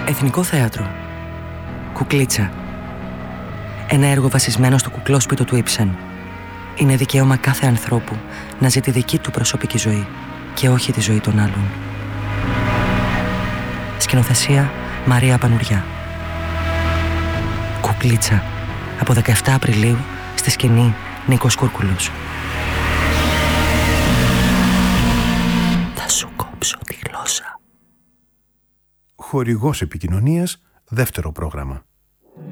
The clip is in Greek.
Εθνικό Θέατρο. Κουκλίτσα. Ένα έργο βασισμένο στο κουκλόσπιτο του Ήψεν. Είναι δικαίωμα κάθε ανθρώπου να ζει τη δική του προσωπική ζωή και όχι τη ζωή των άλλων. Σκηνοθεσία Μαρία Πανουριά. Κουκλίτσα. Από 17 Απριλίου στη σκηνή Νίκος Κούρκουλος. Θα σου κόψω τη γλώσσα. Χορηγός επικοινωνίας, δεύτερο πρόγραμμα.